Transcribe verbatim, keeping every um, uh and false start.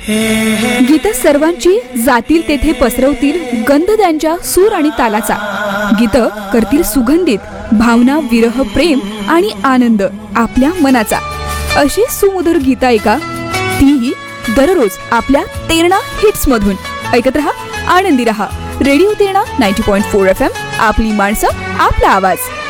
गीतं सर्वांची जातील तेथे पसरवतील गंध त्यांच्या सूर आणि तालाचा. गीतं करतील सुगंधित भावना, विरह, प्रेम आणि आनंद आपल्या मनाचा. अशी सुमधुर गीतं ऐका, तीही दररोज आपल्या तेरणा हिट्स मधून. ऐकत रहा, आनंदी रहा. Radio Terna ninety point four F M, आपली माणसं, आपला आवाज.